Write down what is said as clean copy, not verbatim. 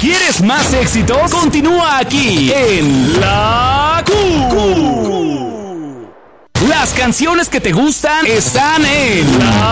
¿Quieres más éxitos? Continúa aquí en La Q. Las canciones que te gustan están en La